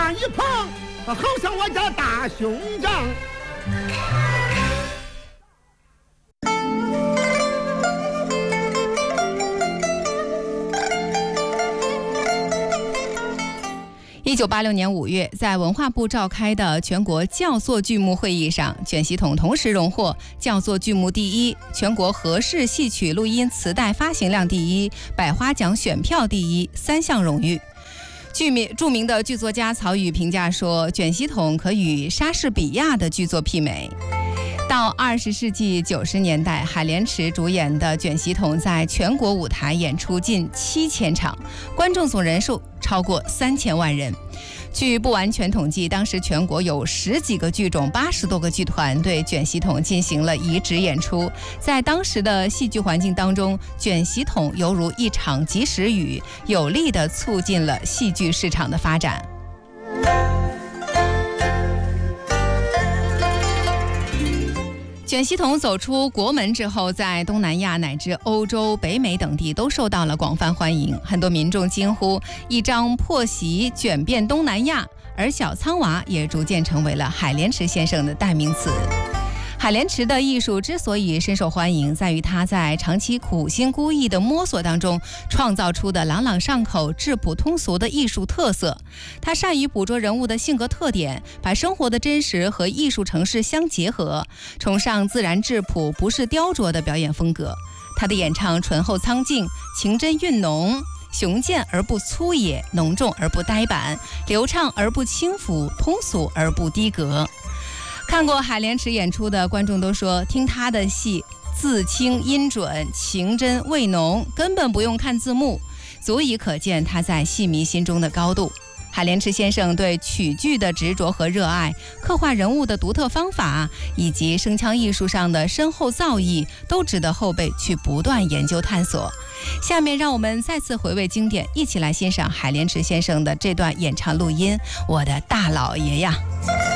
看一旁，好像我家大兄长。 1986年5月，在文化部召开的全国教作剧目会议上，卷喜统同时荣获教作剧目第一、全国合适戏曲录音磁带发行量第一、百花奖选票第一3项荣誉。著名的剧作家曹禺评价说，卷喜统可与莎士比亚的剧作媲美。到20世纪90年代，海莲池主演的卷喜统在全国舞台演出近7000场，观众总人数超过3000万人。据不完全统计，当时全国有10几个剧种、80多个剧团对卷喜统进行了移植演出。在当时的戏剧环境当中，卷喜统犹如一场及时雨，有力地促进了戏剧市场的发展。卷喜统走出国门之后，在东南亚乃至欧洲、北美等地都受到了广泛欢迎。很多民众惊呼一张破席卷遍东南亚，而小仓娃也逐渐成为了海莲池先生的代名词。海莲池的艺术之所以深受欢迎，在于他在长期苦心孤诣的摸索当中创造出的朗朗上口、质朴通俗的艺术特色。他善于捕捉人物的性格特点，把生活的真实和艺术程式相结合，崇尚自然质朴、不是雕琢的表演风格。他的演唱醇厚苍劲，情真韵浓，雄健而不粗野，浓重而不呆板，流畅而不轻浮，通俗而不低格。看过海莲池演出的观众都说，听他的戏字清音准，情真味浓，根本不用看字幕，足以可见他在戏迷心中的高度。海莲池先生对曲剧的执着和热爱，刻画人物的独特方法，以及声腔艺术上的深厚造诣，都值得后辈去不断研究探索。下面让我们再次回味经典，一起来欣赏海莲池先生的这段演唱录音《我的大老爷呀》。